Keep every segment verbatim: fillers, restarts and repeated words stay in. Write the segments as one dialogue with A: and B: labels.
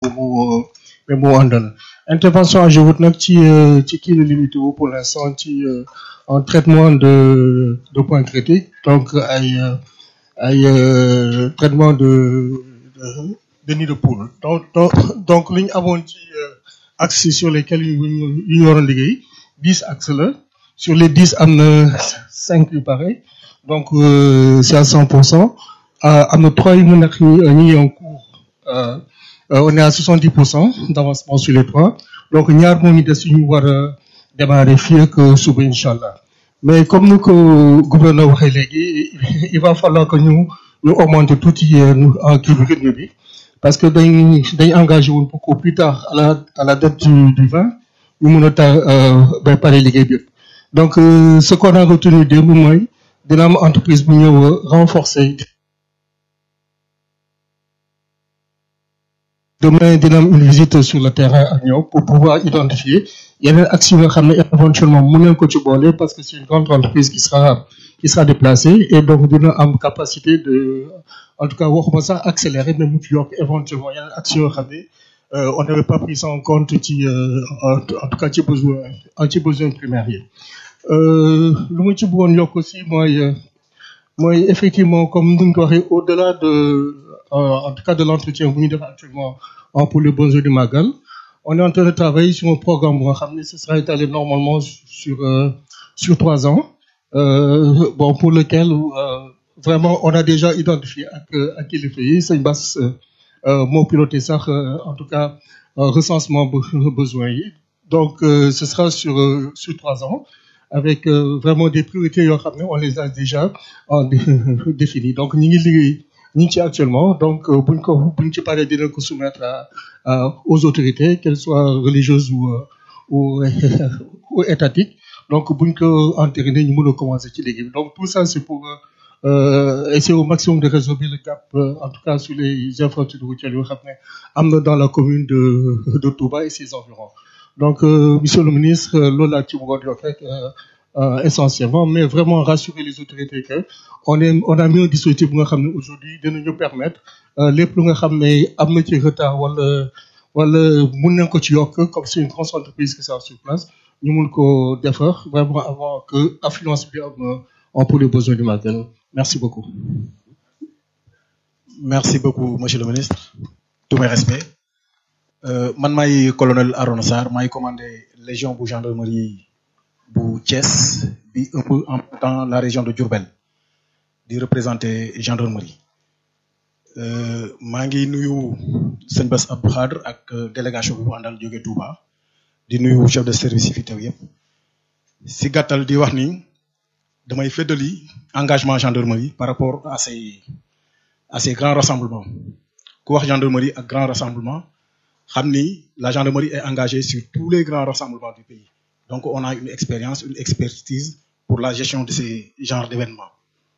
A: bu mais bu àndal intervention je wut nag ci ci kii la limité wu pour l'instant ci en traitement de de points critiques donc ay ay traitement de de nid de poule donc donc donc li ñu amoon ci axes sur lesquels yu ñu yu ñu waroon liggéey dix axes la sur les dix am na cinq yu pareil donc euh, c'est à cent pour cent am na trois yu mu nekk ñu ngi en cours euh, on est à soixante-dix pour cent d'avancement sur les trois donc ñaar moo ngi des suñu war a démarrer fii ak suba incha allah mais comme ni ko gouverneur waxee léegi il va falloir que ñu ñu augmenter tuuti en kii bi rythme bi parce que dañ dañ engagé woon pour qu'au plus tard à la à la date du du vingt ñu mën a tar ba pare liggéey bi donc euh, ce qu'on a retenu démb mooy dina am entreprise bu ñëw renforcer. Demain dina am une visite sur le terrain ak ñoom pour pouvoir identifier yeneen actions nga xam ne éventuellement mën nañ ko ci boole parce que c'est une grande entreprise qui sera qui sera déplacée et donc dina am capacité de en tout cas waxuma sax accélérer mais mu ci yokk éventuellement yeneen actions yoo xam ne on n'avait pas pris ça en compte ci en tout cas ci besoin ci besoin primaire yi lu mu ci bëggoon yokk aussi mooy mooy effectivement comme ni ñu ko waxee au-delà de Euh, en tout cas de l'entretien bu ñu def actuellement en pour les besoins du Magal on est en train de travailler sur un programme bu nga xam ne ce sera étalé normalement sur euh, sur trois ans euh, bon pour lequel euh, vraiment on a déjà identifié ak ak kilifa yi sëñ Bass moo piloté sax en tout cas recensement besoin yi donc euh, ce sera sur euh, sur trois ans avec euh, vraiment des priorités yoo xam ne on les a déjà en définies donc ñu ngi liggéey ñu ngi ci actuellement donc buñ ko buñ ci paree dina ko soumettre à, à aux autorités qu'elles soient religieuses ou ou, ou étatiques donc buñ ko entériné ñu mën a commencer ci liggéey bi donc tout ça c'est pour euh, essayer au maximum de résorber le gap euh, en tout cas sur les infrastructures routières yoo xam ne am na dans la commune de de Touba et ses environs donc euh, monsieur le ministre loolu laa ci bëggoon di wax rek Euh, essentiellement mais vraiment rassurer les autorités que on est on a mis un dispositif bu nga xam ne aujourd'hui dinañu permettre lépp lu nga xam ne am na ci retard wala wala mun nañ ko ci yokk comme c'est une grosse entreprise qui sera sur place ñu mun ko defar vraiment avant que affluence bi am en pour les besoins du Magal merci beaucoup.
B: Merci beaucoup monsieur le ministre tous mes respects euh, man maay colonel Arona Sarr maay commandé légion bu gendarmerie. bu Thiès bi un peu en même temps la région de Diourbel di représenter gendarmerie maa ngi nuyu sëñ Bass Abdou Khadre ak délégation bi bu àndal jóge Touba di nuyu chef de service yi fi teew yëpp si gàttal di wax ni damay feddali engagement gendarmerie par rapport à ces à ces grands rassemblements ku wax gendarmerie ak grand rassemblement xam ni la gendarmerie est engagée sur tous les grands rassemblements du pays. Donc, on a une expérience, une expertise pour la gestion de ces genres d'événements.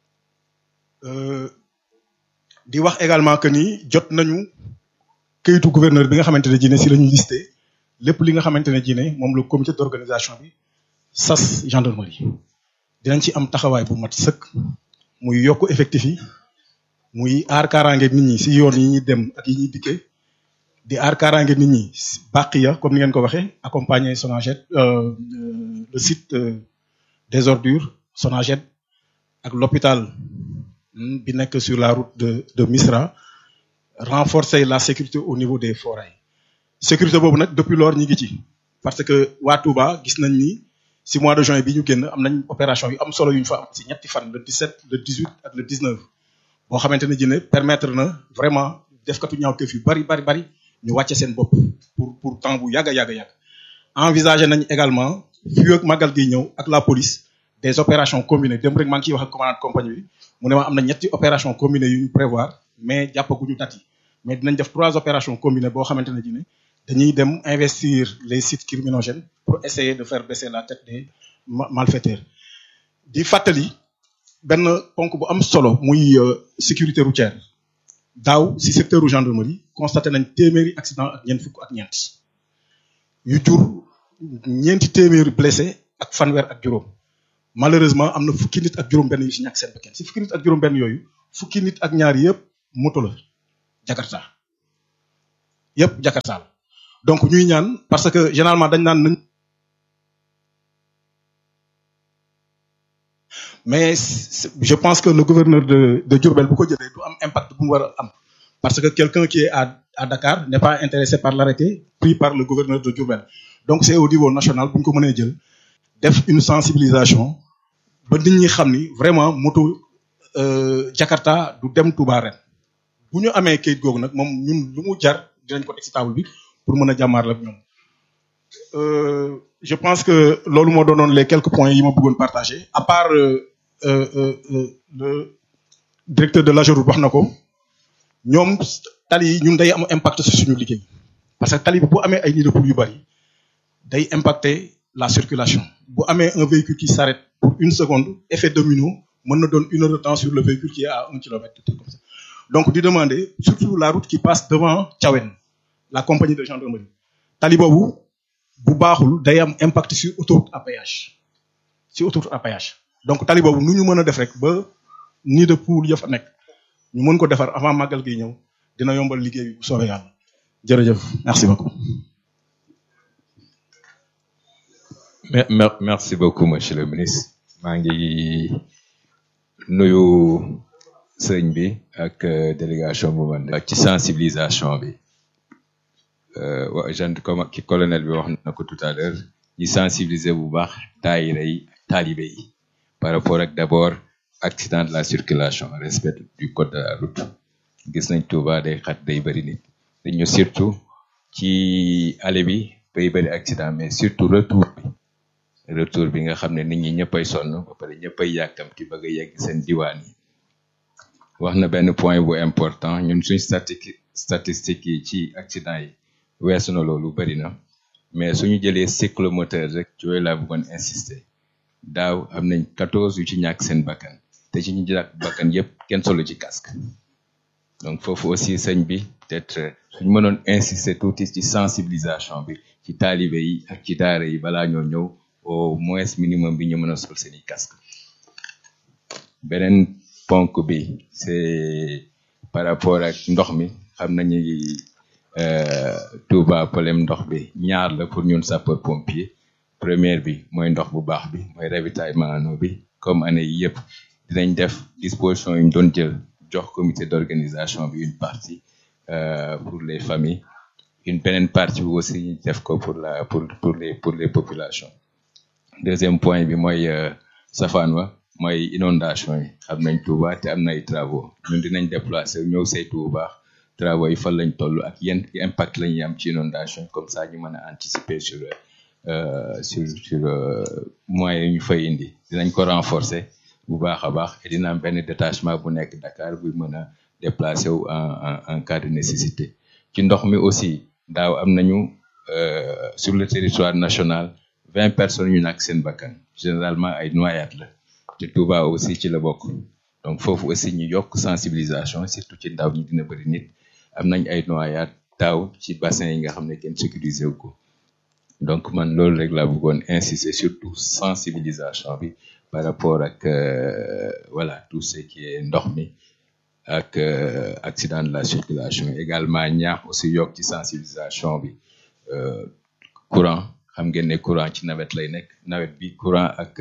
B: Euh, di wax également que ni jot nañu këyitu gouverneur bi nga xamante ne ji ne si la ñu listé lépp li nga xamante ne ji ne moom le comité d'organisation bi sas gendarmerie dinañ ci am taxawaay bu mat sëkk muy yokk effectif yi muy aar kaaraange nit ñi si yoon yi ñuy dem ak yi ñuy dikkee di aar kaaraange nit ñi bàq ya comme ni ngeen ko waxee accompagner Sonaged euh, le site euh, des ordures Sonaged ak l'hôpital bi nekk sur la route de de Misra renforcer la sécurité au niveau des forêts sécurité boobu nag depuis lors ñi ngi ci parce que waa Touba gis nañ ni si mois de juin bi ñu génn am nañ opération yu am solo yu ñu fa am si ñetti fan le dix-sept le dix-huit ak le dix-neuf boo xamante ne ji ne permettre na vraiment defkatu ñaawteef yu bari bari bari ñu wàcce seen bopp pour pour temps bu yàgg a yàgg a yàgg envisager nañ également fii ak màggal gi ñëw ak la police des opérations combinées dem rek maa ngi ciy wax ak commandant de compagnie bi mu ne ma am na ñetti opérations combinées yu ñu prévoir mais jàppaguñu date yi mais dinañ def trois opérations combinées boo xamante ne ji ne dañuy dem investir les sites criminogènes pour essayer de faire baisser la tête des malfaiteurs di fàttali benn ponk bu am solo muy sécurité routière daaw si secteur u gendarmerie constaté nañ téeméeri accident ak ñeent fukk ak ñeent yu jur ñeenti téeméeri blessé ak fanweer ak juróom malheureusement am na fukki nit ak juróom benn yu si ñàkk seen bakkan si fukki nit ak juróom benn yooyu fukki nit ak ñaar yëpp moto la Jakarta yëpp Jakarta la donc ñuy ñaan parce que généralement dañ naan nañ mais je pense que le gouverneur de de Diourbel bu ko jëlee du am impact bu mu war a am parce que quelqu'un qui est à à Dakar n'est pas intéressé par l'arrêté pris par le gouverneur de Diourbel donc c'est au niveau national bu ñu ko mënee jël def une sensibilisation ba nit ñi xam ni vraiment moto Jakarta du dem Touba ren bu ñu amee kayit googu nag moom ñun lu mu jar dinañ ko teg ci table bi pour mën a jàmmaar la ñoom je pense que loolu moo doonoon les quelques points yi ma bëggoon partager à part euh, euh, euh, le directeur de l'AGEROUTE wax na ko ñoom tali yi ñun day am impact sur suñu liggéey parce que tali bi bu amee ay nids de poule yu bari day impacter la circulation bu amee un véhicule qui s'arrête pour une seconde effet domino mën na doon une heure de temps sur le véhicule qui est à un kilomètre comme ça donc di demander surtout la route qui passe devant Thiawen la compagnie de gendarmerie tali boobu bu baaxul day am impact sur autoroute à péage sur autoroute à péage donc tali boobu nu ñu mën a def rek ba nid de poule ya fa nekk ñu mën ko defar avant màggal gi ñëw dina yombal liggéey bi bu soobee yàlla jërëjëf merci beaucoup.
C: Merci beaucoup monsieur le ministre maa ngi nuyu sëñ bi ak délégation bu man ak ci sensibilisation bi waa gent comme ki colonel bi wax na ko tout à l'heure ñi sensibiliser bu baax daayira yi taalibe yi par rapport ak d'abord accident de la circulation respect du code de la route gis nañ Touba day xat day bëri nit dañu surtout ci aller bi day bëri accident mais surtout retour bi retour bi nga xam ne nit ñi ñëppay sonn ba pare ñëppay yàkkamti bëgg a yegg seen diwaan yi wax na benn point bu important ñun suñ statistique statistique yi ci accident yi weesu na loolu bëri na mais suñu jëlee cyclomoteur rek ci yooyu laa bëggoon insister daaw am nañ quatorze yu ci ñàkk seen bakkan te ci ñu ñàkk bakkan yëpp kenn solo ci casque donc foofu aussi sëñ bi peut-être suñu mënoon insister tuuti ci sensibilisation bi ci taalibe yi ak ci daara yi balaa ñoo ñëw au moins minimum bi ñu mën a sol seeni casque beneen ponk bi c'est par rapport ak ndox mi xam nañu Touba problème ndox bi ñaar la pour ñun sapeur pompier première bi mooy ndox bu baax bi mooy ravitaillement en eau bi comme année yi yëpp dinañ def disposition yu ñu doon jël jox comité d'organisation bi une partie euh, pour les familles une beneen partie bi aussi ñu def ko pour la pour pour les pour les populations deuxième point bi mooy safaan wa mooy inondation yi xam nañ Touba te am na ay travaux ñun dinañ déplacer ñëw saytu bu baax travaux yi fan lañ toll ak yenn impact la ñuy am ci inondation comme ça ñu mën a anticiper sur euh, sur sur euh, moyens yi ñu fay indi dinañ ko renforcer bu baax a baax et dina am benn détachement bu nekk Dakar buy mën a déplacer wu en en en cas de nécessité ci ndox mi aussi daaw am nañu euh, sur le territoire national vingt personnes yu ñàkk seen bakkan généralement ay noyades la te Touba aussi ci la bokk donc foofu aussi ñu yokk sensibilisation surtout ci ndaw ñi dina bëri nit am nañ ay noyades daaw ci bassin yi nga xam ne kenn sécurisé wu ko donc man loolu rek laa bëggoon insister surtout sensibilisation bi par rapport ak euh, voilà tout ce qui est ndox mi ak euh, accident de la circulation également ñaax aussi yokk ci sensibilisation bi euh, courant xam ngeen ne courant ci nawet lay nekk nawet bi courant ak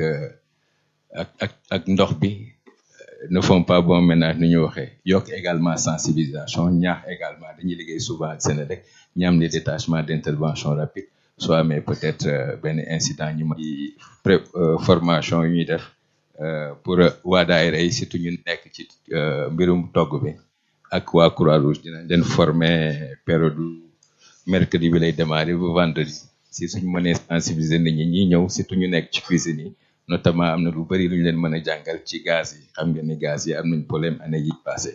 C: ak ak ak ndox bi ne font pas bon ménage ni ñu waxee yokk également sensibilisation ñaax également dañuy liggéey souvent ak Sénélec ñi am des détachements d'intervention rapide soit mais peut-être benn incident ñu ma pré formation yu ñuy def pour waa daayira yi surtout ñu nekk ci mbirum togg bi ak waa Croix-Rouge dinañ leen former période mercredi bi lay démarrer ba vendredi si suñu mënee sensibiliser nit ñi ñi ñëw surtout ñu nekk ci cuisine yi notamment am na lu bari lu ñu leen mën a jàngal ci gaz yi xam ngeen ni gaz yi am nañ problème année yi passé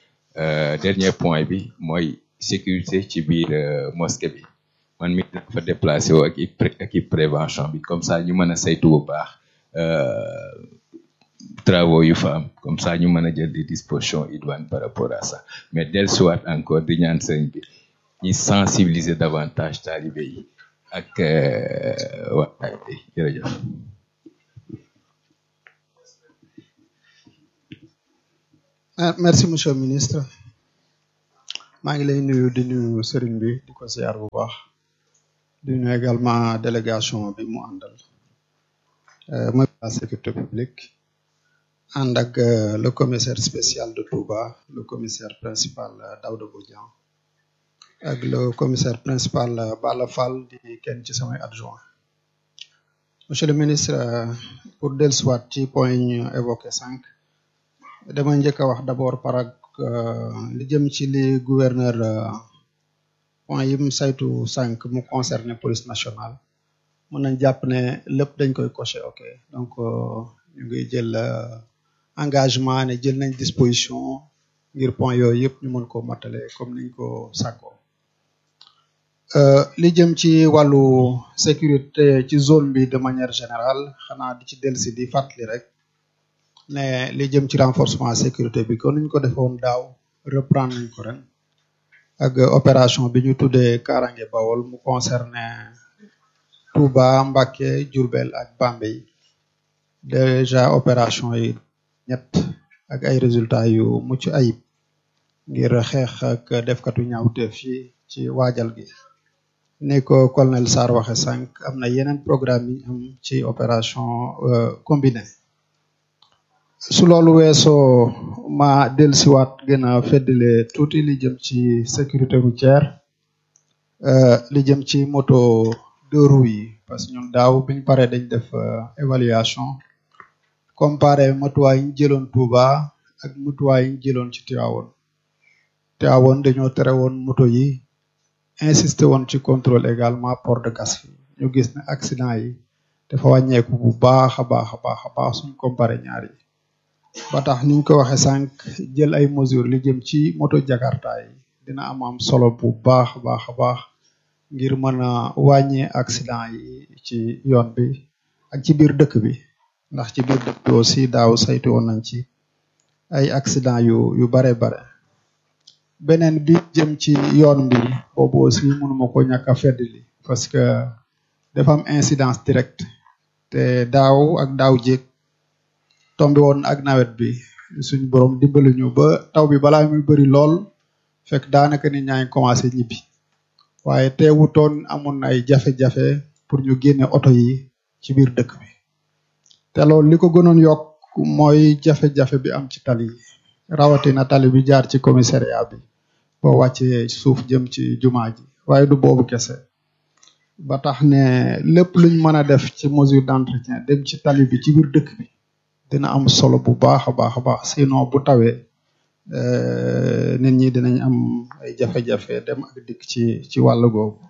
C: dernier point bi mooy sécurité ci biir mosquée bi man mi dafa déplacé wu ak équipe prévention bi comme ça ñu mën a saytu bu baax travaux yu fa am comme ça ñu mën a jël des dispositions idoines par rapport à ça mais dellusiwaat encore di ñaan sëriñ bi ñi sensibiliser davantage talibé yi ak waxtaan bi jërëjëf.
D: Merci monsieur le ministre maa ngi lay nuyu di nuyu sëriñ bi di ko ziar bu baax di nuyu également délégation bi mu àndal mooy la sécurité publique ànd ak le commissaire spécial de Touba le commissaire principal Daouda Bodian ak le commissaire principal Bala Fall di kenn ci samay adjoint monsieur le ministre pour dellusiwaat ci point yi ñu évoqué cinq dama njëkk a wax d'abord par ak li jëm ci li gouverneur point yi mu saytu cinq mu concerné police nationale mën nañ jàpp ne lépp dañ koy coché ok donc ñu ngi jël engagement ne jël nañ disposition ngir point yooyu yëpp ñu mën ko matale comme niñ ko sàkkoo li jëm ci wàllu sécurité ci zone bi de manière générale xanaa di ci dellusi di fàttali rek ne li jëm ci renforcement sécurité bi kon niñ ko defoon daaw reprendre nañ ko ren ak opération bi ñu tuddee Kaaraange Bawol mu concerné Touba Mbacké Diourbel ak Bambey déjà opération yi ñett ak ay résultats yu mucc ayib ngir xeex ak defkatu ñaawteef yi ci waajal gi ne ko colonel Sarr waxe sànq am na yeneen programme yi am ci opération combinée su loolu weesoo ma dellusiwaat gën a feddale tuuti li jëm ci sécurité routière li jëm ci moto deux roues yi parce que ñun daaw biñ paree dañ def évaluation comparé matuwaay yi ñu jëloon Touba ak matuwaay yi ñu jëloon ci Tivaouane Tivaouane dañoo tere woon moto yi insisté woon ci contrôle également port de casque ñu gis ne accident yi dafa wàññeeku bu baax a baax a baax a baax suñ comparé ñaar yi ba tax niñ ko waxe sànq jël ay mesures li jëm ci moto Jakarta yi dina am am solo bu baax a baax a baax ngir mën a wàññee accident yi ci yoon bi ak ci biir dëkk bi ndax ci biir dëkk bi aussi daaw saytu woon nañ ci ay accident yu yu bare bare beneen bi jëm ci yoon bi boobu aussi mënuma ko ñàkk a feddali parce que dafa am incidence directe te daaw ak daaw jéeg tombi woon ak nawet bi suñu borom dimbali ñu ba taw bi balaa muy bëri lool fekk daanaka nit ñaa ngi commencé ñibbi waaye teewutoon amoon ay jafe-jafe pour ñu génne oto yi ci biir dëkk bi te loolu li ko gënoon yokk mooy jafe-jafe bi am ci tali yi rawatina tali bi jaar ci commissariat bi boo wàccee suuf jëm ci jumaa ji waaye du boobu kese ba tax ne lépp luñ mën a def ci mesure d'entretien dem ci tali bi ci biir dëkk bi dina am solo bu baax a baax a baax sinon bu tawee nit ñi dinañ am ay jafe-jafe dem ak dikk ci ci wàll googu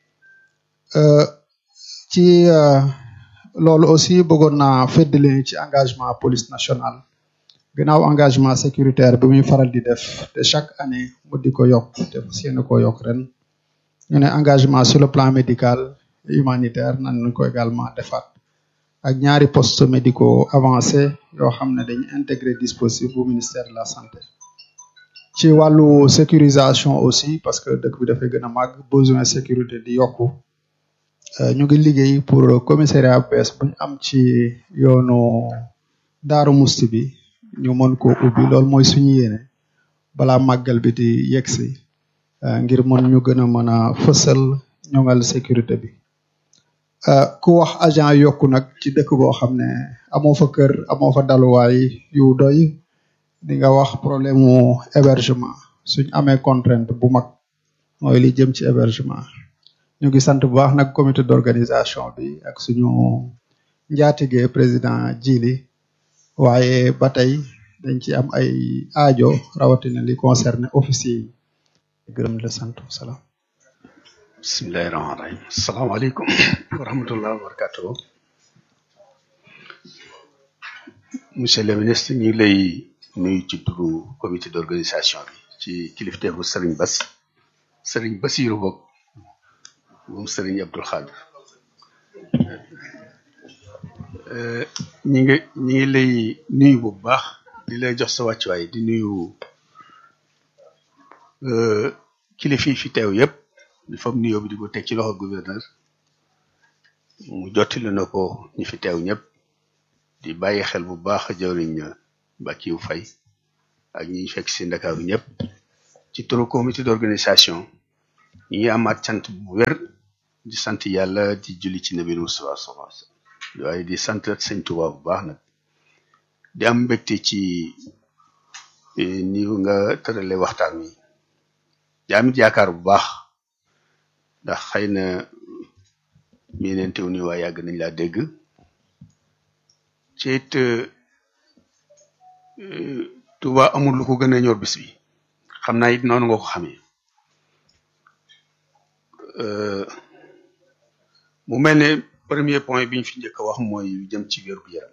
D: ci loolu aussi bëggoon naa feddali ci engagement police nationale gannaaw engagement sécuritaire bi muy faral di def te chaque année mu di ko yokk te fas yéene ko yokk ren ñu ne engagement sur le plan médical et humanitaire nan ñu ko également defaat ak ñaari postes médicaux avancés yoo xam ne dañu intégré dispositif bu ministère de la santé ci wàllu sécurisation aussi parce que dëkk bi dafay gën a màgg besoin sécurité di yokku ñu ngi liggéey pour commissariat bees bu ñu am ci yoonu Daaru Musti bi ñu mën ko ubbi loolu mooy suñu yéene balaa màggal bi di yegsi ngir mën ñu gën a mën a fësal ñoŋal sécurité bi ku wax agent yokku nag ci dëkk boo xam ne amoo fa kër amoo fa daluwaay yu doy di nga wax problème mu hébergement suñ amee contrainte bu mag mooy li jëm ci hébergement ñu ngi sant bu baax nag comité d'organisation bi ak suñu njaatige président Djili waaye ba tey dañ ci am ay aajo rawatina li concerné officier yi gërëm la sant salaam
E: bismillahi rahmaani rahim asalaamaaleykum wa rahmatullah wa barakatuh monsieur le ministre ñu ngi lay nuyu ci turu comité d'organisation bi ci kilifteefu Serigne Bass Serigne Bassirou bokk moom Serigne Abdoul Khadr ñi ngi ñi ngi lay nuyu bu baax di lay jox sa wàccuwaay di nuyu kilifa yi fi teew yëpp di fam nuyoo bi di ko teg ci loxo gouverneur mu jottali na ko ñi fi teew ñëpp di bàyyi xel bu baax jawriñ Bakiou Faye ak ñi fekk si Ndakaaru ñëpp ci turu comité d'organisation ñi ngi amaat sant bu wér di sant yàlla di julli ci nabi Mustafa sallallahu alayhi wasallam waaye di sant sëñ Tuubaa bu baax nag di am mbégte ci ni nga tërale waxtaan wi di amit yaakaar bu baax ndax xëy na miinentew ni waa yàgg nañ laa dégg ci it Touba amul lu ko gën a ñor bis bi xam naa it noonu nga ko xamee mu mel ne premier point bi ñu fi njëkk a wax mooy jëm ci wér gu yaram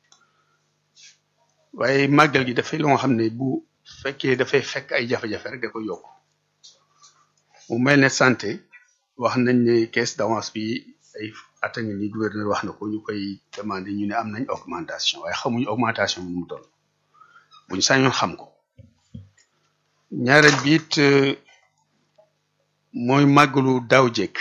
E: waaye màggal gi dafay loo xam ne bu fekkee dafay fekk ay jafe-jafe rek da ko yokk mu mel ne santé wax nañ ne caisse d'avance bi ay at a ngi ni gouverneur wax na ko ñu koy demandé ñu ne am nañ augmentation waaye xamuñu augmentation bi nu mu toll buñ sañoon xam ko ñaareel bi it mooy màggalu daaw jekk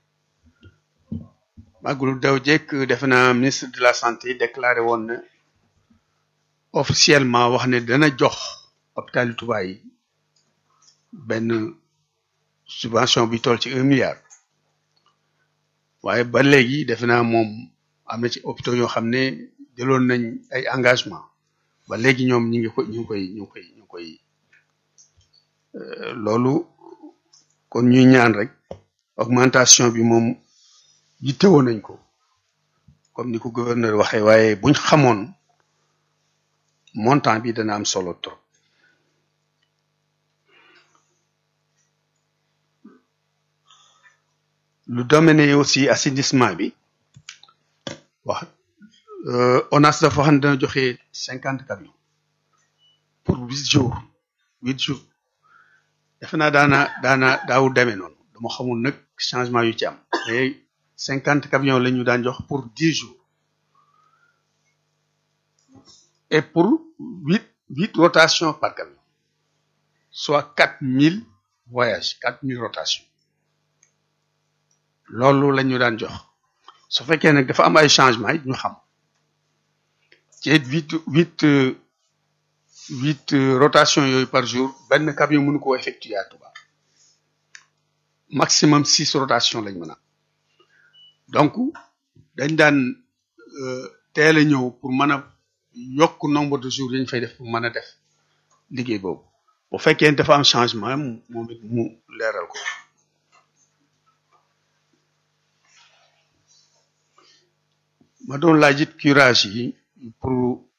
E: màggalu daaw jekk defe naa ministre de la santé déclaré woon na officiellement wax ne dana jox hôpital Touba yi benn subvention bi toll ci un milliard waaye ba léegi defe naa moom am na ci hôpitaux yoo xam ne jëloon nañ ay engagement ba léegi ñoom ñi ngi koy ñu ngi koy ñu ngi koy ñu ngi koy loolu kon ñuy ñaan rek augmentation bi moom yittewoo nañ ko comme ni ko gouverneur waxee waaye buñ xamoon montant bi dana am solo trop lu domaine aussi assainissement bi wax ONAS dafa xam ne dana joxe cinquante camions pour huit jours huit jours defe naa daana daana daawu demee noonu dama xamul nag changement yu ci am mais cinquante camions la ñu daan jox pour dix jours et pour huit huit rotations par camion soit quatre mille voyages quatre mille rotations loolu la ñu daan jox su fekkee nag dafa am ay changement yi ñu xam ci huit huit huit rotations yooyu par jour benn camion mënu ko effectuer à Touba maximum six rotations lañ mën a donc dañ daan teel a ñëw pour mën a yokk nombre de jours yi ñu fay def pour mën a def liggéey boobu bu fekkee dafa am changement moom it mu leeral ko ma doon laaj it curage yi pour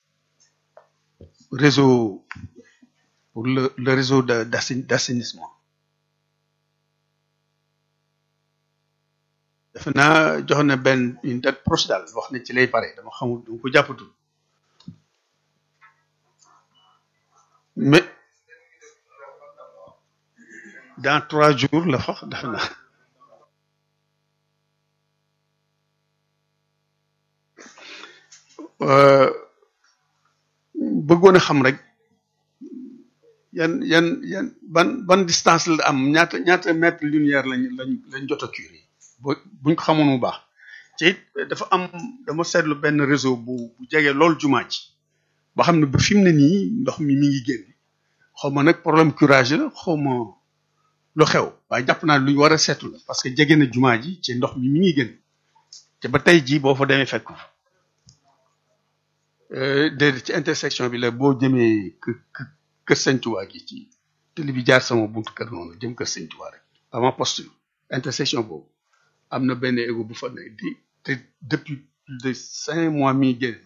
E: réseau pour le le réseau de d'assainissement defe naa jox na benn une date proche daal wax ne ci lay pare dama xamul dama ko jàppatul mais dans trois jours la fax defe naa bëggoon a xam rek yan yan yan ban ban distance la am ñaata ñaata mètre linéaire lañ lañ lañ jot a curé ba buñ ko xamoon bu baax ci it dafa am dama seetlu benn réseau bu bu jege loolu jumaa ji ba xam ne ba fi mu ne nii ndox mi mi ngi génn xaw ma nag problème curage la xaw ma lu xew waaye jàpp naa luñ war a seetlu la parce que jege na jumaa ji ci ndox mi mi ngi génn te ba tey jii boo fa demee fekk fa déedéet ci intersection bi la boo jëmee kë kër Sëñ Tuubaa gi ci télé bi jaar sama buntu kër noonu jëm kër Sëñ Tuubaa rek avant poste intersection boobu am na benn égo bu fa nekk di te depuis plus de cinq mois mi génn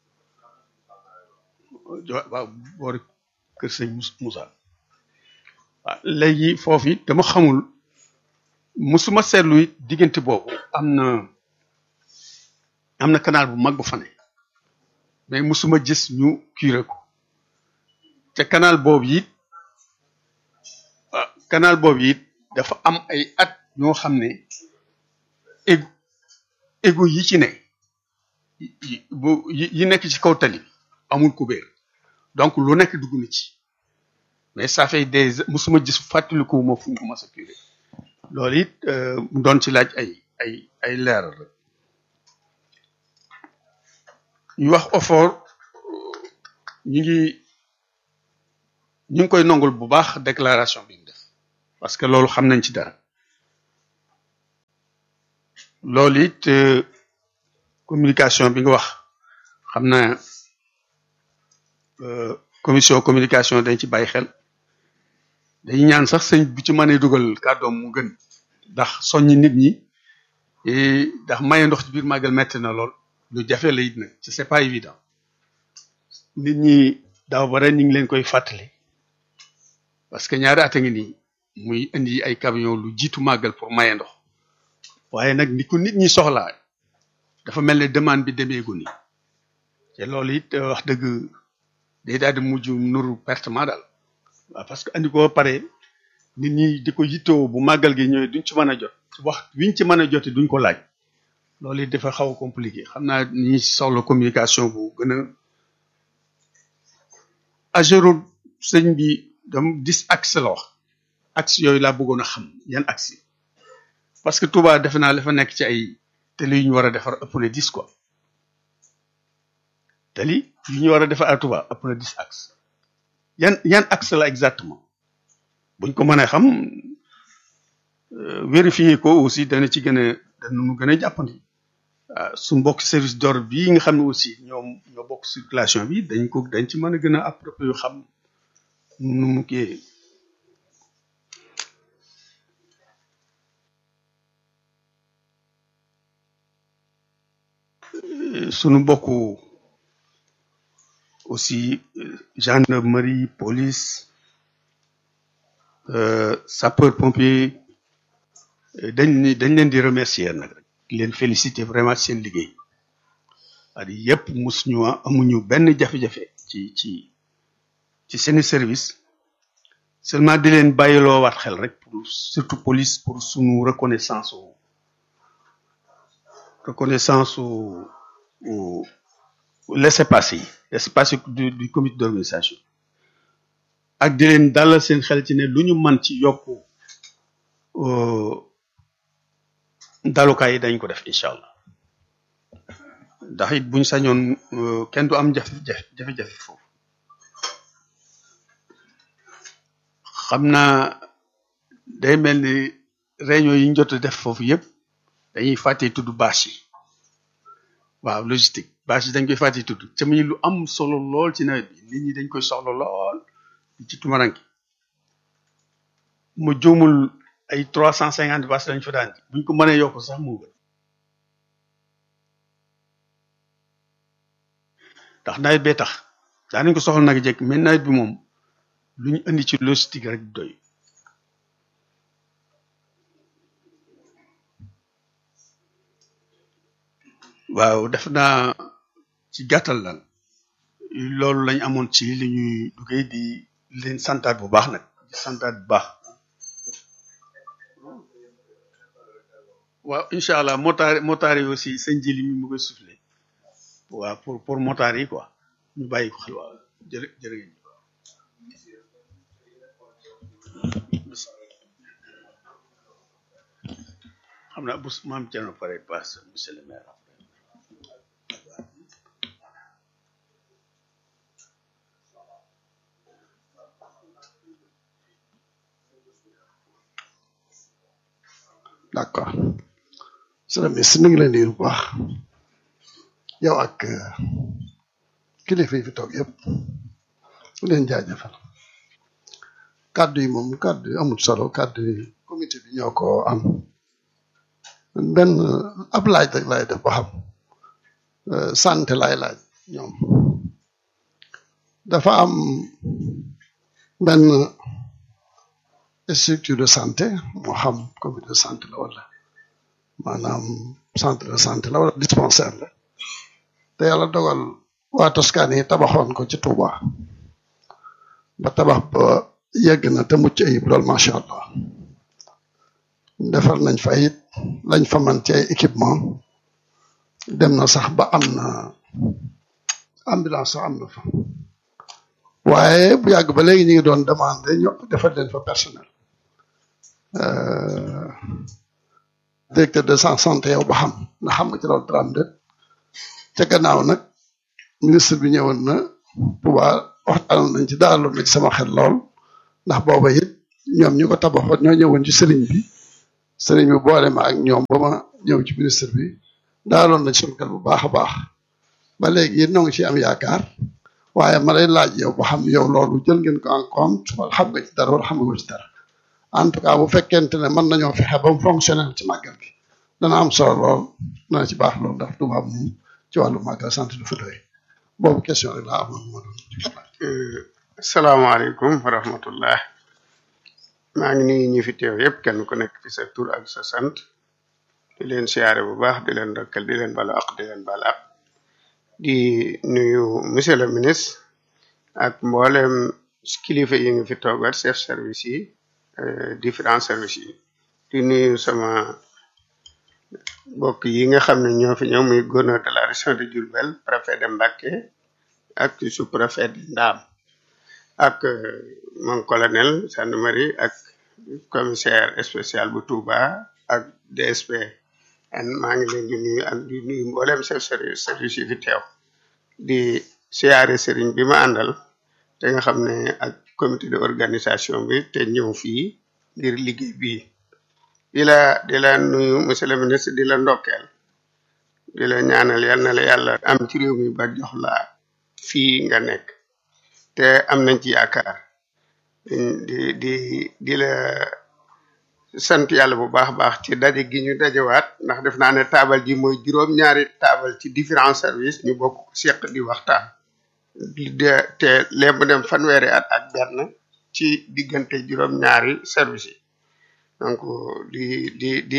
E: waaw boori kër Sëñ Moussa waaw léegi foofu it dama xamul musuma seetlu it diggante boobu am na am na canal bu mag bu fa ne mais musuma gis ñu curé ko te canal boobu it canal boobu it dafa am ay at ñoo xam ne égo égo yi ci ne bu yi nekk ci kaw tali amul kubéer donc lu nekk dugg na ci mais ça fait des musuma gis fàttaliku ma fu ñu ko mas a curé loolu it mu doon ci laaj ay ay ay leeral rek ñu wax effort ñu ngi ñu ngi koy nongul bu baax déclaration bi mu def parce que loolu xam nañ ci dara loolu it communication bi nga wax xam naa commission communication dañ ci bàyyi xel dañuy ñaan sax sëñ bu ci mënee dugal kàddoom mu gën ndax soññi nit ñi ndax maye ndox ci biir màggal metti na lool lu jafe la it nag c'est pas évident nit ñi daaw ba ren ñu ngi leen koy fàttali parce que ñaari at a ngi nii muy indi ay camion lu jiitu màggal pour maye ndox waaye nag ni ko nit ñi soxlaa dafa mel ne demande bi demeegu ni te loolu it wax dëgg day daal di mujj nuru pertement daal waaw parce que andi ko pare nit ñi di ko yittoo bu màggal gi ñëwee duñ ci mën a jot wax wiñ ci mën a jote duñ ko laaj loolu it dafa xaw a compliqué xam naa ñi soxla communication bu gën a agéro sëñ bi dam dix axe la wax axe yooyu laa bëggoon a xam yan axe parce que Touba defe naa la fa nekk ci ay tali yu ñu war a defar ëpp na dix quoi tali yu ñu war a defar à Touba ëpp na dix axe yan yan axe la exactement buñ ko mënee xam vérifier ko aussi dana ci gën a dana nu gën a jàppandi waaw su mbokk service d'ordre bii nga xam ne aussi ñoom ñoo bokk circulation bi dañ ko dañ ci mën a gën a approprié xam nu mu kii sunu mbokku aussi gendarmerie police sapeur pompier dañ ni dañ leen di remercier nag rek leen féliciter vraiment seen liggéey at yëpp mus ñu amuñu benn jafe-jafe ci ci ci seeni service seulement di leen bàyyiloo waat xel rek pour surtout police pour sunu reconnaissance u reconnaissance u laissez-passer yi laissez-passer du du comité d'organisation ak di leen dalal seen xel ci ne lu ñu mën ci yokku dalukaay yi dañ ko def incha allah ndax it buñ sañoon kenn du am jafe-jafe jafe-jafe foofu xam naa day mel ni réunion yi ñu jot a def foofu yëpp dañuy fàtte tudd bâche yi waaw logistique bâche yi dañ koy fàtte tudd te muy lu am solo lool ci nawet bi nit ñi dañ koy soxla lool ci tumaranki mu juumul ay trois cent cinquante bâche lañ fa daan buñ ko mënee yokk sax mu gën ndax nawet bee tax daa nañ ko soxla nag jekk mais nawet bi moom lu ñu indi ci logistique rek doy waaw def naa ci gàttal daal loolu lañ amoon ci li ñuy duggee di leen santaat bu baax nag di santaat bu baax waaw incha allah motaar motaar yi aussi sëñ ji li mi mu koy soufflé waaw pour pour motaar yi quoi ñu bàyyi ko xel waaw jërë jërë ngeen xam naa bu maam Thierno pare passe monsieur le maire
F: d'accord sëñ bi si nu ngi leen di bu baax yow ak kilifa yi fi toog yëpp leen jaajëfal kàddu yi moom kàddu yi amul solo kàddu yi comité bi ñoo ko am benn ab laaj rek laay def ba xam santé laay laaj ñoom dafa am benn structure de santé moo xam comité de santé la wala maanaam centre de santé la wala dispensaire la te yàlla dogal waa Toscane yi tabaxoon ko ci Touba ba tabax ba yegg na te mucc ayib lool macha allah defar nañ fa it lañ fa man ci ay équipement dem na sax ba am na ambulance sax am na fa waaye bu yàgg ba léegi ñu ngi doon demandé ñu defal leen fa personnel directeur de santé yow ba xam na xam nga ci loolu dram de ca gannaaw nag ministre bi ñëwoon na Touba waxtaan nañ ci daaloon na ci sama xel lool ndax booba it ñoom ñu ko tabaxoon ñoo ñëwoon ci sëriñ bi sëriñ bi boole ma ak ñoom ba ma ñëw ci ministre bi daaloon na ci xel bu baax a baax ba léegi yéen ñoo ngi ci am yaakaar waaye ma lay laaj yow ba xam yow loolu jël ngeen ko en compte wala xam nga ci dara wala xam nga ko ci dara en tout cas bu fekkente ne mën nañoo fexe ba mu fonctionnel ci màggal gi dana am solo lool dana ci baax lool ndax Touba moom ci wàllu màggal sant du fa doy boobu question rek laa amoon ma doon
G: salaamaaleykum wa rahmatullah maa ngi nuyu ñi fi teew yëpp kenn ku nekk ci sa tur ak sa sant di leen siyaare bu baax di leen ndokkeel di leen balu ak di leen balu ak di nuyu monsieur le ministre ak mboolem kilifa yi nga fi toogal chef service yi différents services yi di nuyu sama mbokk yi nga xam ne ñoo fi ñëw muy gouverneur de la région de Diourbel préfet de Mbacké ak sous-préfet de Ndam ak mon colonel gendarmerie ak commissaire spécial bu Touba ak D S P en maa ngi leen di nuyu ak di nuyu mboolem chef service service yi fi teew di siyaare sëriñ bi ma àndal te nga xam ne ak comité de organisation bi te ñëw fii ngir liggéey bii di la di la nuyu monsieur le ministre di la ndokkeel di la ñaanal yal na la yàlla am ci réew mi ba jox la fii nga nekk te am nañ ci yaakaar di di di la sant yàlla bu baax baax ci daje gi ñu dajewaat ndax def naa ne taabal ji mooy juróom-ñaari taabal ci différents services ñu bokk seq di waxtaan de te léegi dem fanweeri at ak benn ci diggante juróom-ñaari service yi donc di di di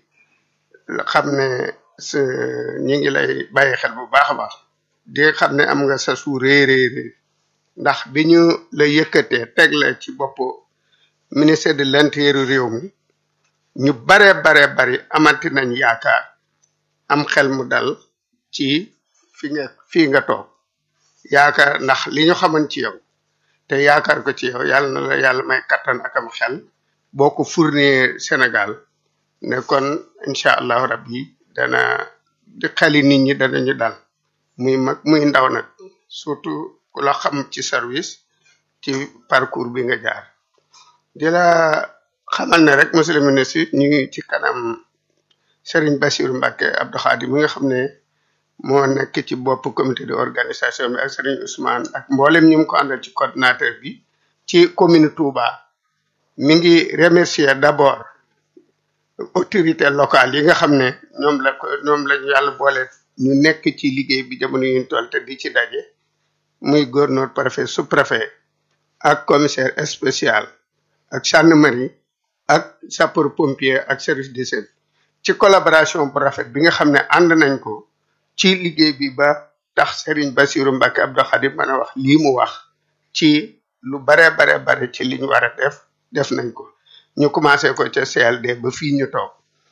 G: xam ne sa ñi ngi lay bàyyi xel bu baax a baax di xam ne am nga sa su réeréeré ndax bi ñu la yëkkatee teg la ci bopp ministère de l'intérieur réew mi ñu bare bare bari amati nañ yaakaar am xel mu dal ci fi nga fii nga toog yaakaar ndax li ñu xaman ci yow te yaakaar ko ci yow yàlla na la yàlla may kattan ak am xel boo ko fournir Sénégal ne kon incha allahu rabbi dana di xeli nit ñi danañu dal muy mag muy ndaw nag surtout ku la xam ci service ci parcours bi nga jaar di la xamal ne rek monsieur le ministre ñu ngi ci kanam Serigne Bassirou Mbacké Abdou Khadim mi nga xam ne moo nekk ci bopp comité de organisation bi ak Serigne Ousmane ak mboolem ñu mu ko àndal ci coordinateur bi ci commune Touba mi ngi remercier d'abord autorité locale yi nga xam ne ñoom la ko ñoom lañu yàlla boole ñu nekk ci liggéey bi jamono yuñ toll te di ci daje muy gouverneur préfet sous-préfet ak commissaire spécial ak gendarmerie ak sapeur pompier ak service d'hygiène ci collaboration bu rafet bi nga xam ne ànd nañ ko ci liggéey bi ba tax Serigne Bassirou Mbacké Abdou Khadim mën a wax lii mu wax ci lu bare bare bare ci li ñu war a def def nañ ko ñu commencé ko ca C L D ba fii ñu toog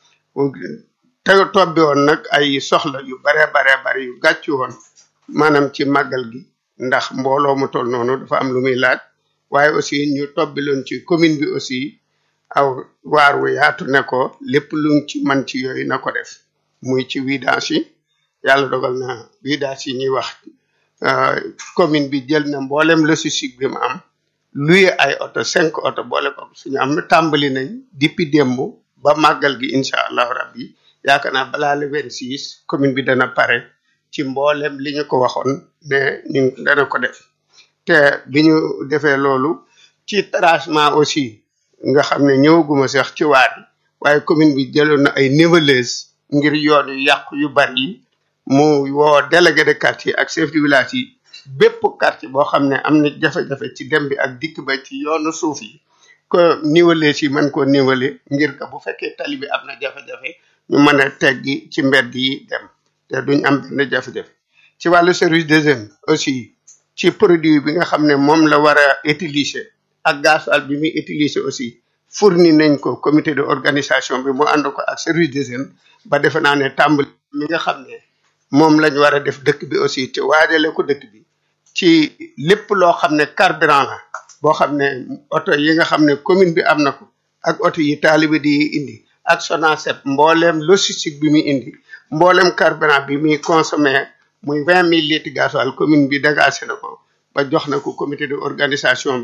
G: te tobbi woon nag ay soxla yu bare bare bare yu gàccu woon maanaam ci màggal gi ndax mbooloo mu toll noonu dafa am lu muy laaj waaye aussi ñu tobbiloon ci commune bi aussi aw waar wu yaatu ne ko lépp lu ci man ci yooyu na ko def muy ci vidange yi yàlla dogal na vidange yi ñuy wax commune bi jël na mboolem logistique bi mu am luye ay oto cinq oto boole ko suñu am tàmbali nañ depuis démb ba màggal gi incha allahu rabbi yaakaar naa balaa le vingt-six commune bi dana pare ci mboolem li ñu ko waxoon ne ñu dana ko def te bi ñu defee loolu ci tracement aussi nga xam ne ñëwaguma sax ci waat waaye commune bi jëloon na ay niveleuse ngir yoon yu yàqu yu bari yi mu woo délégué de quartier ak chef de village yi bépp quartier boo xam ne am na jafe-jafe ci dem bi ak dikk ba ci yoonu suuf yi que niveleuse yi mën koo niveler ngir que bu fekkee tali bi am na jafe-jafe ñu mën a teggi ci mbedd yi dem te duñ am benn jafe-jafe ci wàllu service d'hygiène aussi ci produit bi nga xam ne moom la war a utiliser ak gasoil bi muy utiliser aussi fourni nañ ko comité de organisation bi mu ànd ko ak service d'hygiène ba defe naa ne tàmbali mi nga xam ne moom lañ war a def dëkk bi aussi te waajale ko dëkk bi ci lépp loo xam ne carburant la boo xam ne oto yi nga xam ne commune bi am na ko ak oto yi taalibe di indi ak Sonacet mbooleem logistique bi muy indi mbooleem carburant bi muy consommé muy vingt mille litres gasoil commune bi dégagé na ko ba jox na ko comité de organisation bi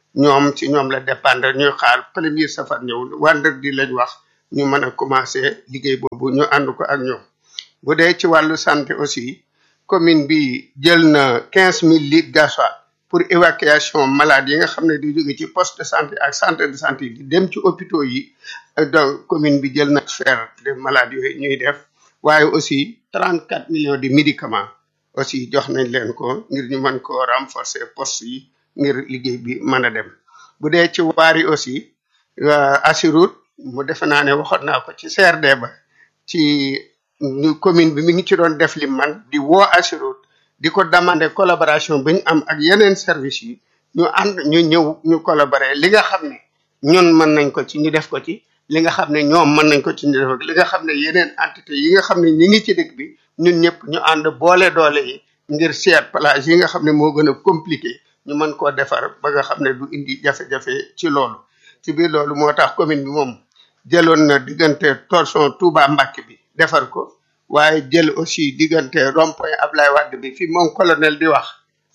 G: ñoom ci ñoom la dépendre ñuy xaar premier safar ñëw vendredi lañ wax ñu mën a commencer liggéey boobu ñu ànd ko ak ñoom. bu dee ci wàllu santé aussi commune bi jël na quinze mille litres gasoil pour évacuation malade yi nga xam ne di jóge ci poste de santé ak centre de santé yi di dem ci hôpitaux yi donc commune bi jël na faire de malades yooyu ñuy def waaye aussi trente quatre millions de médicaments aussi jox nañ leen ko ngir ñu mën ko renforcer poste yi ngir liggéey bi mën a dem. bu dee ci waar yi aussi Assurut mu defe naa ne waxoon naa ko ci C R D ba ci ñu commune bi mi ngi ci doon def li man di woo Assurut di ko demander collaboration bi ñu am ak yeneen service yi ñu ànd ñu ñëw ñu collaborer li nga xam ne ñun mën nañ ko ci ñu def ko ci li nga xam ne ñoom mën nañ ko ci ñu def ko li nga xam ne yeneen entité yi nga xam ne ñi ngi ci dëkk bi ñun ñëpp ñu ànd boole doole yi ngir seet plage yi nga xam ne moo gën a compliqué ñu mën koo defar ba nga xam ne du indi jafe-jafe ci loolu. ci biir loolu moo tax commune bi moom jëloon na diggante torsion Touba Mbacké bi defar ko waaye jël aussi diggante rond-point Ablaye Wade bi fi moom colonel di wax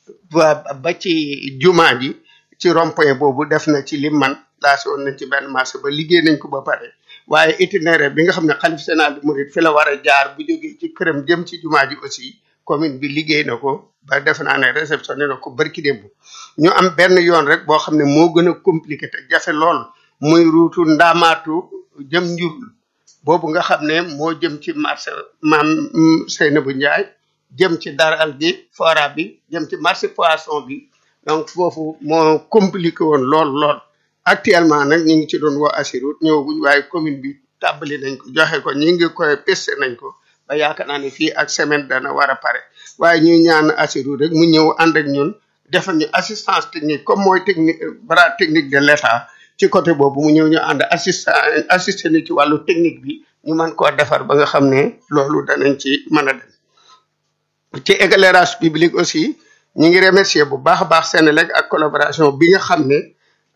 G: ba ba ci jumaa ji ci rond-point boobu def na ci li man laasi woon nañ ci benn marché ba liggéey nañ ko ba pare waaye itinéraire bi nga xam ne xalif général di murid fi la war a jaar bu jógee ci këram jëm ci jumaa ji aussi commune bi liggéey na ko ba def naa ne réceptionné na ko barki démb ñu am benn yoon rek boo xam ne moo gën a compliqué te jafe lool muy ruutu ndaamaatu jëm njurul boobu nga xam ne moo jëm ci marché maam Seynabou Ndiaye jëm ci daral gi fora bi jëm ci marché poisson bi donc foofu moo compliqué woon lool lool actuellement nag ñu ngi ci doon woo Assurut ñëwaguñ waaye commune bi tàbbali nañ ko joxe ko ñi ngi koy pesté nañ ko ba yaakaar naa ne fii ak semaine dana war a pare waaye ñuy ñaan Assurut rek mu ñëw ànd ak ñun defal ñu assistance technique comme mooy technique bras technique de l'État ci côté boobu mu ñëw ñu ànd assistant assisté ni ci wàllu technique bi ñu mën koo defar ba nga xam ne loolu danañ ci mën a dem ci éclairage public aussi ñu ngi remercier bu baax a baax Sénélec ak collaboration bi nga xam ne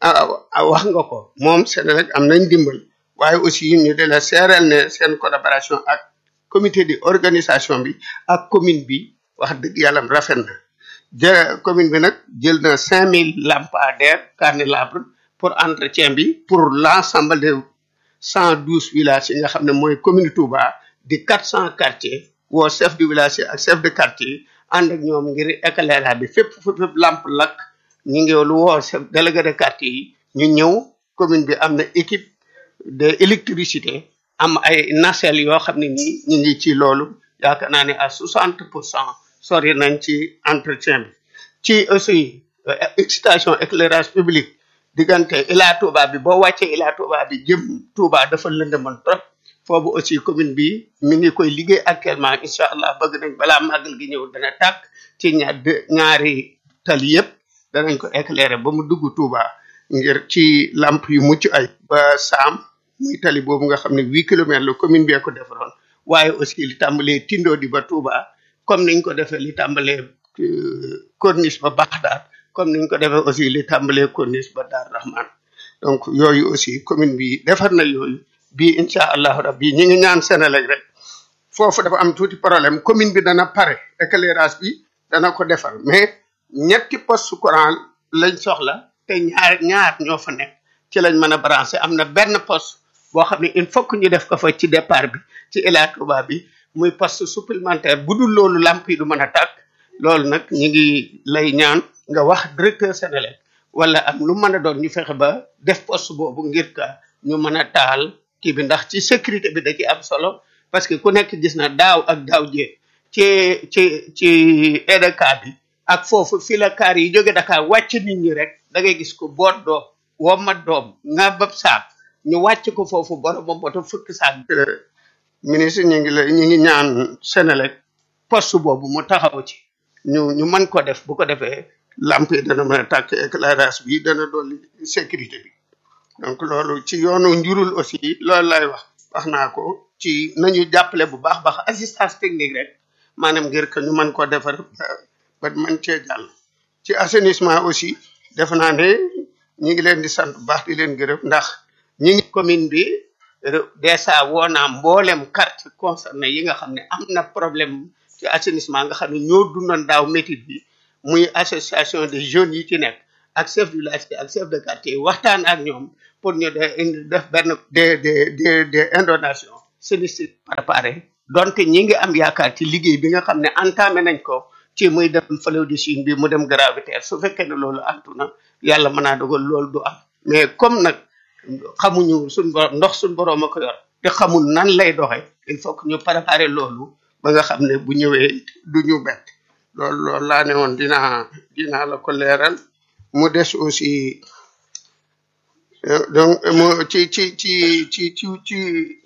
G: wax nga ko moom Sénélec am nañ dimbal waaye aussi ñu de la seereel ne seen collaboration ak comité de organisation bi ak commune bi wax dëgg yàlla rafet na jë commune bi nag jël na cinq mille lampadaires carnélabres pour entretien bi pour l'ensemble de cent douze villages yi nga xam ne mooy commune Touba di quatre cents quartiers woo chef de village ak chef de quartier ànd ak ñoom ngir éclairage bi fépp fépp lampe lakk ñu ngi lu woo chef délégué de quartier yi ñu ñëw commune bi am na équipe de électricité am ay nacelles yoo xam ne nii ñu ngi ci loolu yaakaar naa ne à soixante pour cent sori nañ ci entretien bi ci aussi excitation éclairage public diggante Ila Touba bi boo wàccee Ila Touba bi jëm Touba dafa lëndëmoon trop foofu aussi commune bi mi ngi koy liggéey actuellement incha allah bëgg nañ balaa màggal gi ñëw dana tàkk ci ñaar ñaari tali yëpp danañ ko éclairer ba mu dugg Touba ngir ci lampe yu mucc ay ba saam muy tali boobu nga xam ne huit kilomètres la commune bee ko defaroon waaye aussi li tàmbalee Tindo di ba Touba comme niñ ko defee li tàmbalee corniche ba Baxdaad comme niñ ko defee aussi li tàmbalee corniche ba Dar Rahman donc yooyu aussi commune bi defar na yooyu bii incha allahu rabbi ñi ngi ñaan Sénélec rek foofu dafa am tuuti problème commune bi dana pare éclairage bi dana ko defar mais ñetti poste courant lañ soxla te ñaar ñaar ñoo fa nekk ci lañ mën a branché am na benn poste boo xam ne il faut que ñu def ko fa ci départ bi ci Ila Touba bi muy poste supplémentaire bu dul loolu lamp yi du mën a tàkk loolu nag ñu ngi lay ñaan nga wax directeur Sénélec wala am lu mën a doon ñu fexe ba def poste boobu ngir ka ñu mën a taal kii bi ndax ci sécurité bi da ci am solo parce que ku nekk gis na daaw ak daaw jee ci ci ci E D K bi ak foofu fii la kaar yi jóge Dakar wàcc nit ñi rek da ngay gis ko boot doom wommat doom nga bab saak ñu wàcc ko foofu borom ba moto fukk saak ministre ñu ngi la ñu ngi ñaan Sénélec poste boobu mu taxaw ci ñu ñu mën ko def bu ko defee lampe yi dana mën a tàkk éclairage bi dana dolli sécurité bi donc loolu ci yoonu njurul aussi loolu lay wax wax naa ko ci nañu jàppale bu baax baax assistance technique rek maanaam ngir que ñu mën ko defar ba mën cee jàll ci assainissement aussi def naa ne ñi ngi leen di sant bu baax di leen gërëm ndax ñi ngi commune bi dèjà woo naa mboolem quartier concerné yi nga xam ne am na problème ci assainissement nga xam ne ñoo dundoon daaw métit bi muy association des jeunes yi ci nekk ak chef du village ak chef de quartier waxtaan ak ñoom pour ñu de indi def benn des des des des inondations sinistre préparé donte ñi ngi am yaakaar ci liggéey bi nga xam ne entamé nañ ko ci muy dem fleuve de Chine bi mu dem gravitaire su fekkee ne loolu antu na yàlla mën naa dogal loolu du am mais comme nag xamuñu suñ borom ndox suñ borom a ko yor te xamul nan lay doxe il faut que ñu préparer loolu ba nga xam ne bu ñëwee du ñu bett loolu loolu laa ne woon dinaa dinaa la ko leeral mu des aussi donc mu ci ci ci ci ci ci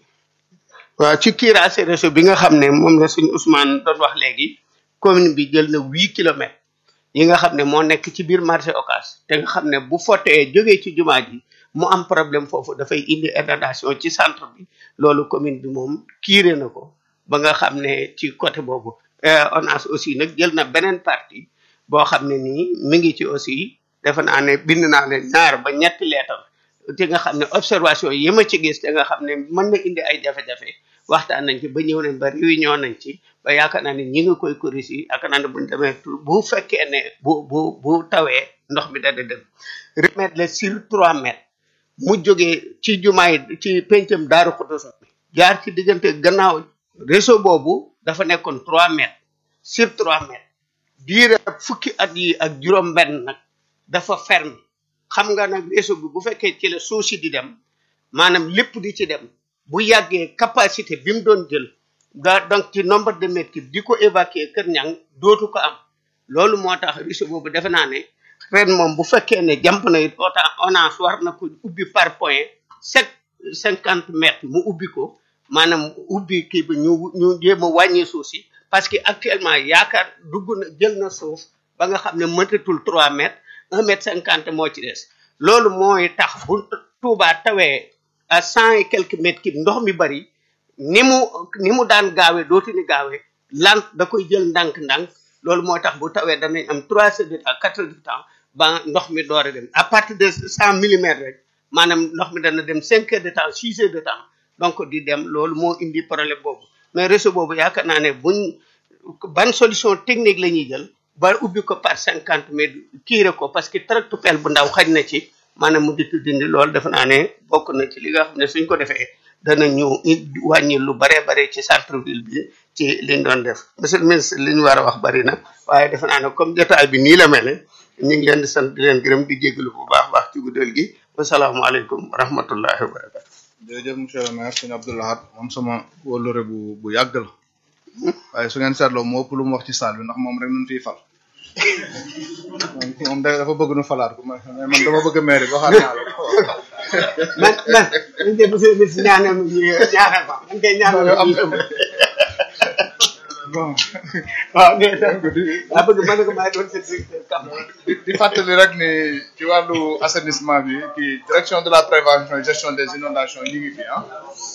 G: waaw ci curage réseau bi nga xam ne moom la suñu Ousmane doon wax léegi commune bi jël na huit kilomètres yi nga xam ne moo nekk ci biir marché Ocass te nga xam ne bu fottee jógee ci jumaa ji mu am problème foofu dafay indi inondation ci centre bi loolu commune bi moom kiire na ko ba nga xam ne ci côté boobu O N A S aussi nag jël na beneen partie boo xam ne nii mi ngi ci aussi defe naa ne bind naa leen ñaar ba ñetti leetar te nga xam ne observation yi ma ci gis te nga xam ne mën na indi ay jafe-jafe waxtaan nañ ci ba ñëw nañ ba réunion nañ ci ba yaakaar naa ne ñi ngi koy corriger yaakaar naa ne buñ demee bu fekkee ne bu bu bu tawee ndox mi da dem remettre le sur trois mètres mu jógee ci jumaay ci pencam Daaru Xudoos bi jaar ci diggante gannaaw réseau boobu dafa nekkoon trois mètres sur trois mètres diire fukki at yi ak juróom benn nag dafa ferme xam nga nag réseau bi bu fekkee ci la suuf si di dem maanaam lépp di ci dem bu yàggee capacité bi mu doon jël da donc ci nombre de mètres cubes di ko évacuer Kër Ñang dootu ko am loolu moo tax réseau boobu defe naa ne ren moom bu fekkee ne jàmp na it O N A S war na ko ubbi par point chaque cinquante mètres mu ubbi ko maanaam ubbi kii bi ñu ñu jéem a wàññi suuf si parce que actuellement yaakaar dugg na jël na suuf ba nga xam ne mëtatul trois mètres un mètre cinquante moo ci des loolu mooy tax bu Touba tawee à cent et quelques mètres cubes ndox mi bari ni mu ni mu daan gaawee dootuñu gaawee lant da koy jël ndànk-ndànk loolu moo tax bu tawee danañ am trois heures de temps quatre heures de temps ba ndox mi door a dem à partir de cent millimètres rek maanaam ndox mi dana dem cinq heures de temps six heures de temps donc di dem loolu moo indi problème boobu mais réseau boobu yaakaar naa ne buñ ban solution technique la ñuy jël ba ubbi ko par cinquante mètres kiire ko parce que tractopelle bu ndaw xaj na ci maanaam mu dikk dindi loolu defe naa ne bokk na ci li nga xam ne suñ ko defee dana ñu wàññi lu baree bare ci centre ville bi ci liñ doon def monsieur le ministre li ñu war a wax bari na waaye defe naa ne comme jotaay bi nii la mel ne ñu ngi leen di sant di leen gërëm di jégalu bu baax baax ci guddal gi wasalaamaaleykum wa rahmatullahi wa barakatu
H: jërëjëf monsieur le maire sëñ Abdou Lahad moom sama wóllëre bu bu yàgg la waaye su ngeen seetloo moo ëpp lu mu wax ci salle bi ndax moom rek nañ fiy fal moom dafa bëgg nu falaat ko man dama bëgg maire bi waxaat naa la
G: man man man de monsieur le ministre ñaanal ñaanal ma man kay ñaanal am
H: bon
G: waaw nee na daa bëgg mën na ko may doon seen secteur kam
H: di fàttali rek ni ci wàllu assainissement bi ki direction de la prévention et gestion des inondations ñi ngi fi ah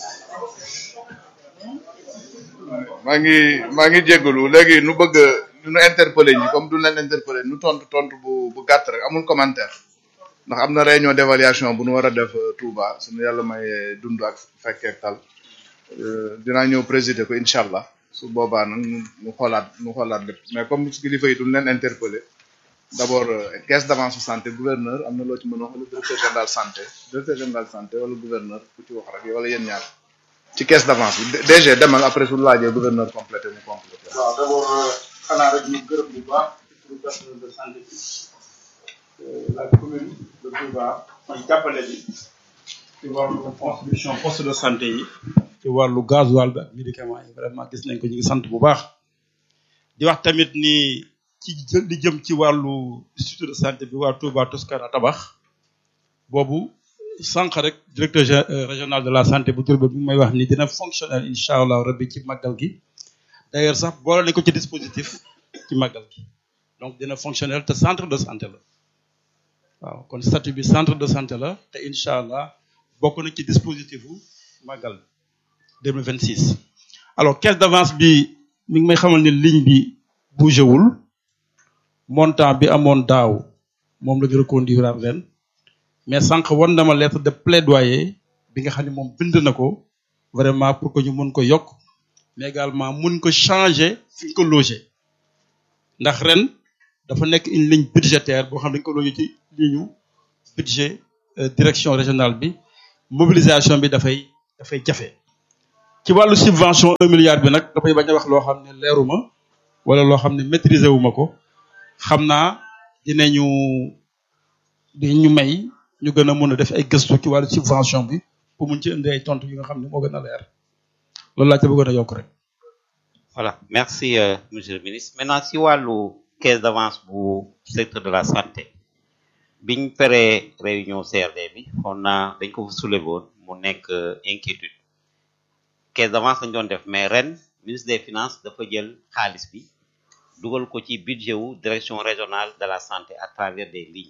H: maa ngi maa ngi jégalu léegi nu bëgg nu interpellé ñi comme du leen interpellé nu tontu tontu bu bu gàtt rek amul commentaire ndax am na réunion d'évaluation bu nu war a def Touba suñu yàlla may dund ak fekkee tal dinaa ñëw présider ko incha allah su boobaa nag nu xoolaat nu xoolaat lépp mais comme kilifa yi duñ leen interpellé d' abord caisse d' avance santé gouverneur am na loo ci mën a wax wala directeur général santé directeur général santé wala gouverneur ku ci wax rek wala yéen ñaar ci caisse d' avance bi D G demal après su laajee gouverneur complété mu complété.
D: waaw d' abord xanaa rek ñu gërëm bu baax ci personnel de santé bi la commune de Touba mooy jàppale bi ci wàllu construction poste de santé yi. ci wàllu gasoil bi ak médicament yi vraiment gis nañ ko ñu ngi sant bu baax di wax tamit ni ci li jëm ci wàllu institut de santé bi waa Touba Toscana tabax boobu sànq rek directeur régional de la santé bu Diourbel bi may wax ni dina fonctionnel incha allah rabbi ci màggal gi d'ailleurs sax boole nañ ko ci dispositif ci màggal gi donc dina fonctionnel te centre de santé la waaw kon statut bi centre de santé la te incha allah bokk na ci dispositif bu màggal deux mille vingt-six alors caisse d'avance bi mi ngi may xamal ne ligne bi bougé wul montant bi amoon daaw moom la ñu reconduire ren mais sànq wan na ma lettre de plaidoyer bi nga xam ne moom bind na ko vraiment pour que ñu mun ko yokk mais également mun ko changer fi ñu ko loger ndax ren dafa nekk une ligne budgétaire boo xam ne dañu ko loger ci
I: ni ñu budget direction régionale bi mobilisation bi dafay dafay jafe ci wàllu subvention un milliard bi nag dafay bañ a wax loo xam ne leeruma wala loo xam ne maîtriser wu ma ko xam naa dinañu dinañu may ñu gën a mën a def ay gëstu ci wàllu subvention bi pour mun ci indi ay tontu yi nga xam ne moo gën a leer loolu laa ca bëggoon a yokk rek.
J: Voilà, merci euh, monsieur le ministre. Maintenant si wàllu caisse d'avance bu secteur de la santé biñ paree réunion C R D bi on a dañ ko soulevé woon mu nekk inquiétude caisse d'avance lañ doon def mais ren ministre des finances dafa jël xaalis bi dugal ko ci budget wu direction régionale de la santé à travers des lignes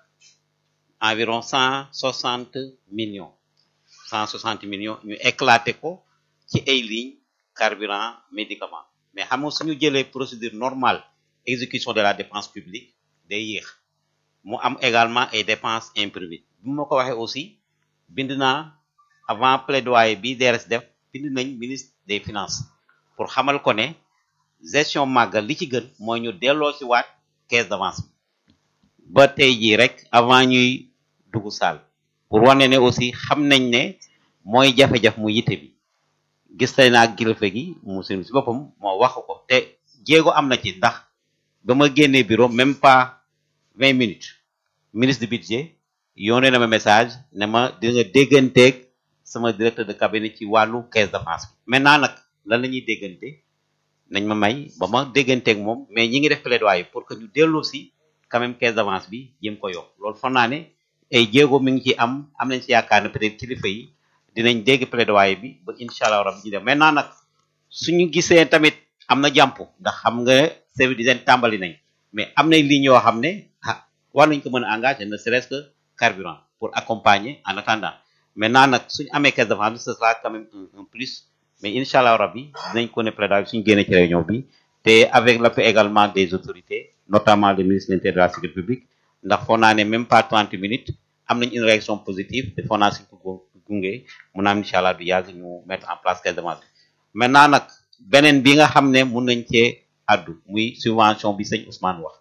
J: environ cent soixante millions cent soixante millions ñu éclaté ko ci ay lignes carburant médicament mais xam nga suñu jëlee procédure normale exécution de la dépense publique day yéex mu am également ay dépenses imprévues bi ma ko waxee aussi bind naa avant plaidoyer bi D R S def bind nañ ministre des finances pour xamal ko ne gestion màggal li ci gën mooy ñu delloo ci waat caisse d'avance ba tey jii rek avant ñuy dugg saal pour wane ne aussi xam nañ ne mooy jafe-jafe mu yitte bi gis nañ naa kilifa gi mu si boppam moo wax ko te jéego am na ci ndax ba ma génnee bureau même pas vingt minutes ministre du budget yónnee na ma message ne ma di nga dégganteeg sama directeur de cabinet ci wàllu caisse d'avance bi maintenant nag lan la ñuy déggante nañ ma may ba ma dégganteeg moom mais ñi ngi def plaidoyer pour que ñu delloo si quand même caisse d'avance bi jëm ko yokk loolu foog naa ne ay jéego mi ngi ci am am nañ ci yaakaar ne peut-être kilifa yi dinañ dégg plaidoyer bi ba incha allah rabbi ñu def maintenant nag suñu gisee tamit am na jàmp ndax xam nga service d'hygiène tàmbali nañ mais am nay lignes yoo xam ne ah war nañ ko mën a engager ne serait-ce que carburant pour accompagner en attendant maintenant nag suñu amee caisse d'avance bi ce sera quand même un plus mais incha allah rabbi dinañ ko ne plaidoyer bi suñu génnee ci réunion bi te avec l'appui également des autorités notamment le ministre de l'Intérieur de la Sécurité publique ndax foog naa ne même pas trente minutes am nañ une réaction positive te foog naa suñ ko gunge mun naa am incha allah du yàgg ñu mettre en place caisse d'avance bi maintenant nag beneen bi nga xam ne mun nañ cee addu muy subvention bi sëñ Ousmane wax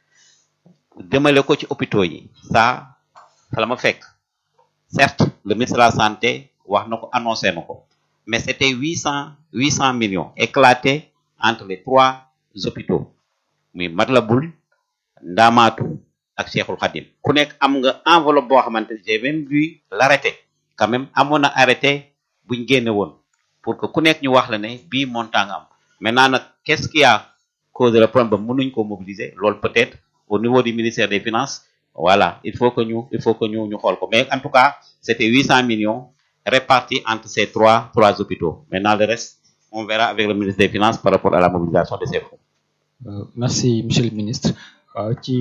J: demale ko ci hôpitaux yi ça fa la ma fekk certes le ministre de la santé wax na ko annoncé na ko mais c'était huit cent huit cent millions éclatés entre les trois hôpitaux muy Matlaboul Ndamatou ak Cheikhoul Khadim ku nekk am nga enveloppe boo xamante j'ai même vu l'arrêté quand même amoon na arrêté buñ génne woon pour que ku nekk ñu wax la ne bii montant nga am maintenant nag qu'est-ce qui a causé le problème ba mënuñ ko mobiliser loolu peut-être au niveau du ministère des finances voilà il faut que ñu il faut que ñu ñu xool ko mais en tout cas c'était huit cent millions répartis entre ces trois trois hôpitaux maintenant le reste on verra avec le ministre des finances par rapport à la mobilisation de ces fonds.
K: Euh, merci monsieur le ministre waaw ci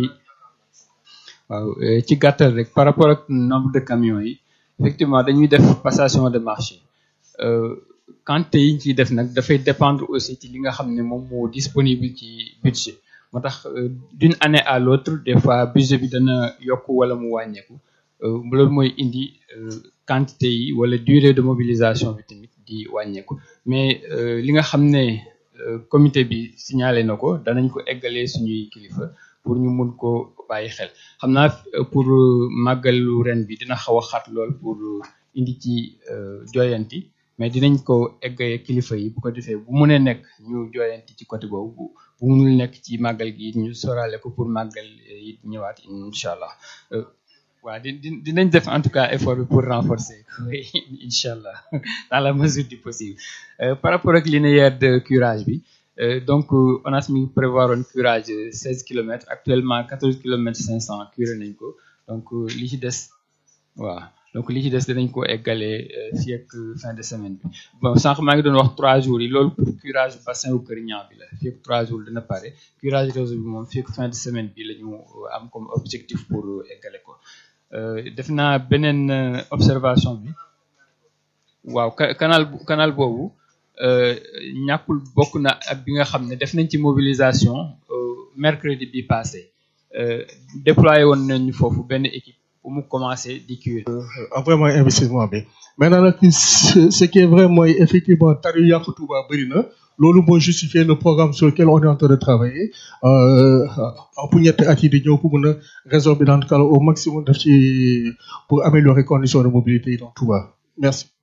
K: waaw ci gàttal rek par rapport ak nombre de camions yi effectivement dañuy def passation de marché quantité yi ñu ciy def nag dafay dépendre aussi ci li nga xam ne moom moo disponible ci budget moo tax d'une année à l'autre des fois budget bi dana yokk wala mu wàññeeku loolu mooy indi quantité yi wala durée de mobilisation bi tamit di wàññeeku mais li nga xam ne comité bi signalé na ko danañ ko eggalee suñuy kilifa pour ñu mun ko bàyyi xel xam naa pour màggalu ren bi dina xaw a xat lool pour indi ci joyanti mais dinañ ko eggee kilifa yi bu ko defee bu mënee nekk ñu joyanti ci côté boobu bu mënul nekk ci màggal gi ñu sorale ko pour màggal yi ñëwaat incha allah waaw di dinañ def en tout cas effort bi pour renforcer oui incha allah dans la mesure du possible par rapport ak linéaire de curage bi Euh, donc euh, ONAS mi ngi prévoir un curage seize kilomètres actuellement quatorze kilomètres cinq cents curé nañ ko donc euh, li ci des waaw donc li ci des dinañ ko eggalee fii ak fin de semaine bi bon sànq maa ngi doon wax trois jours yi loolu pour curage bassin wu Kër Niang bi la fii ak trois jours dina pare curage réseau bi moom fii ak fin de semaine bi la ñu am comme objectif pour eggale ko def naa beneen observation bi waaw canal canal boobu ñàkkul bokk na ak bi nga xam ne def nañ ci mobilisation mercredi bi passé déployé woon nañu foofu benn équipe bu mu commencé di curer.
A: vraiment investissement bi maintenant nag ce qui est vrai mooy effectivement tari yàqu Touba bëri na loolu mooy justifier le programme sur lequel on est en train de travailler euh, pour ñetti at yi di ñëw pour mën a réseau bi dans le cas au maximum def ci pour améliorer conditions de mobilité yi dans Touba merci.